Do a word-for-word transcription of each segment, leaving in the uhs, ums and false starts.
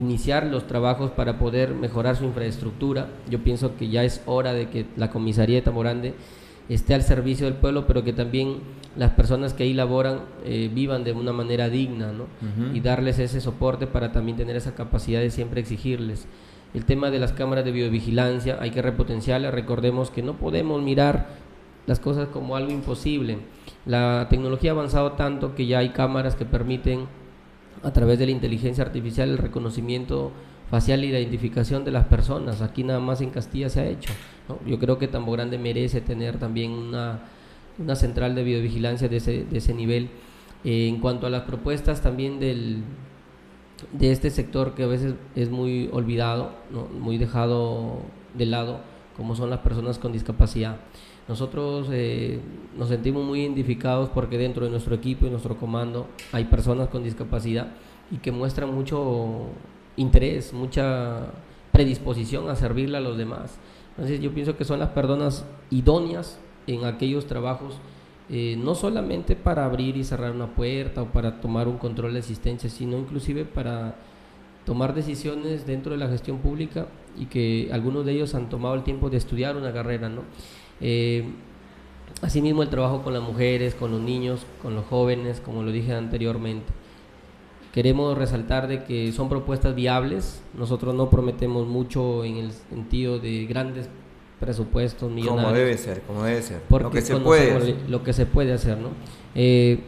iniciar los trabajos para poder mejorar su infraestructura. Yo pienso que ya es hora de que la comisaría de Tambo Grande esté al servicio del pueblo, pero que también las personas que ahí laboran eh, vivan de una manera digna, ¿no? Uh-huh. Y darles ese soporte para también tener esa capacidad de siempre exigirles. El tema de las cámaras de videovigilancia hay que repotenciarlas. Recordemos que no podemos mirar las cosas como algo imposible. La tecnología ha avanzado tanto que ya hay cámaras que permiten, a través de la inteligencia artificial, el reconocimiento facial y la identificación de las personas. Aquí nada más en Castilla se ha hecho, ¿no? Yo creo que Tambo Grande merece tener también una, una central de videovigilancia de ese, de ese nivel. Eh, en cuanto a las propuestas también del, de este sector que a veces es muy olvidado, ¿no? Muy dejado de lado, como son las personas con discapacidad. Nosotros eh, nos sentimos muy identificados porque dentro de nuestro equipo y nuestro comando hay personas con discapacidad y que muestran mucho interés, mucha predisposición a servirle a los demás. Entonces yo pienso que son las personas idóneas en aquellos trabajos, eh, no solamente para abrir y cerrar una puerta o para tomar un control de asistencia, sino inclusive para tomar decisiones dentro de la gestión pública, y que algunos de ellos han tomado el tiempo de estudiar una carrera, ¿no? Eh, asimismo el trabajo con las mujeres, con los niños, con los jóvenes, como lo dije anteriormente. Queremos resaltar de que son propuestas viables. Nosotros no prometemos mucho en el sentido de grandes presupuestos millonarios. Como debe ser, como debe ser. Porque lo que se puede. Lo que se puede hacer, ¿no? Eh,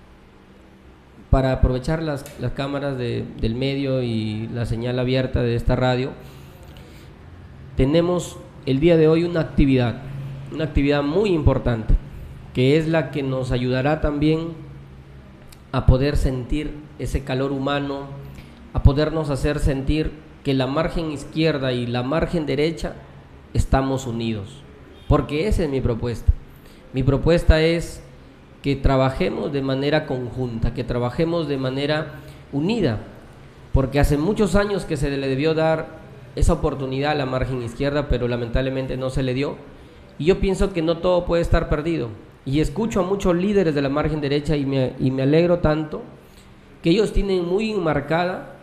para aprovechar las, las cámaras de, del medio y la señal abierta de esta radio, tenemos el día de hoy una actividad, una actividad muy importante, que es la que nos ayudará también a poder sentir ese calor humano, a podernos hacer sentir que la margen izquierda y la margen derecha estamos unidos, porque esa es mi propuesta. Mi propuesta es que trabajemos de manera conjunta, que trabajemos de manera unida, porque hace muchos años que se le debió dar esa oportunidad a la margen izquierda, pero lamentablemente no se le dio, y yo pienso que no todo puede estar perdido, y escucho a muchos líderes de la margen derecha y me, y me alegro tanto que ellos tienen muy enmarcada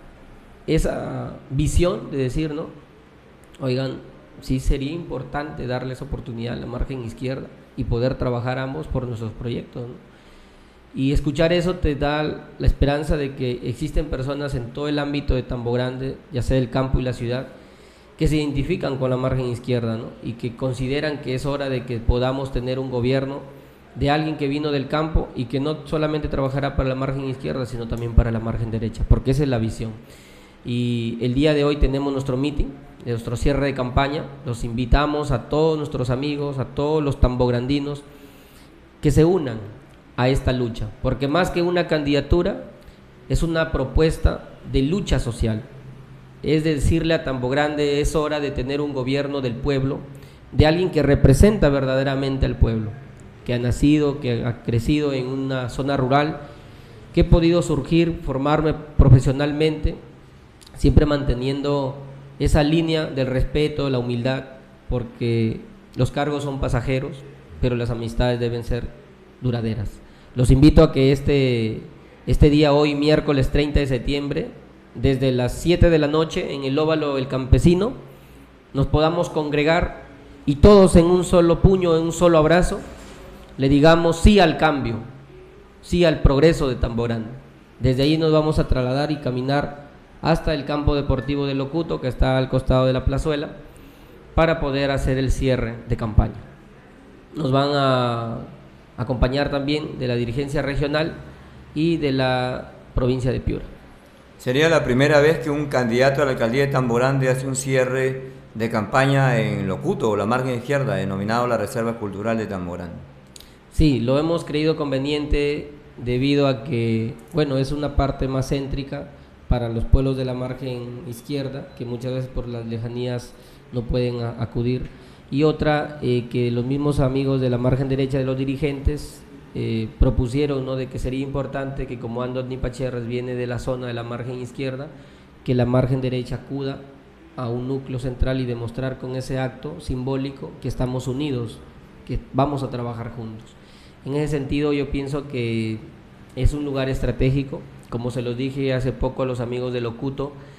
esa visión de decir, ¿no? Oigan, sí sería importante darles oportunidad a la margen izquierda y poder trabajar ambos por nuestros proyectos, ¿no? Y escuchar eso te da la esperanza de que existen personas en todo el ámbito de Tambo Grande, ya sea el campo y la ciudad, que se identifican con la margen izquierda, ¿no? Y que consideran que es hora de que podamos tener un gobierno de alguien que vino del campo y que no solamente trabajará para la margen izquierda, sino también para la margen derecha, porque esa es la visión. Y el día de hoy tenemos nuestro meeting, nuestro cierre de campaña. Los invitamos a todos nuestros amigos, a todos los tambograndinos, que se unan a esta lucha, porque más que una candidatura es una propuesta de lucha social. Es decirle a Tambo Grande, es hora de tener un gobierno del pueblo, de alguien que representa verdaderamente al pueblo, que ha nacido, que ha crecido en una zona rural, que he podido surgir, formarme profesionalmente, siempre manteniendo esa línea del respeto, la humildad, porque los cargos son pasajeros, pero las amistades deben ser duraderas. Los invito a que este, este día, hoy miércoles treinta de septiembre, desde las siete de la noche en el óvalo El Campesino, nos podamos congregar y todos en un solo puño, en un solo abrazo, le digamos sí al cambio, sí al progreso de Tambo Grande. Desde ahí nos vamos a trasladar y caminar hasta el campo deportivo de Locuto, que está al costado de la plazuela, para poder hacer el cierre de campaña. Nos van a acompañar también de la dirigencia regional y de la provincia de Piura. Sería la primera vez que un candidato a la alcaldía de Tambo Grande hace un cierre de campaña en Locuto, o la margen izquierda, denominado la Reserva Cultural de Tambo Grande. Sí, lo hemos creído conveniente debido a que, bueno, es una parte más céntrica para los pueblos de la margen izquierda, que muchas veces por las lejanías no pueden a, acudir, y otra, eh, que los mismos amigos de la margen derecha de los dirigentes eh, propusieron, ¿no?, de que sería importante que, como Andoni Pacherres viene de la zona de la margen izquierda, que la margen derecha acuda a un núcleo central y demostrar con ese acto simbólico que estamos unidos, que vamos a trabajar juntos. En ese sentido, yo pienso que es un lugar estratégico. Como se los dije hace poco a los amigos de Locuto,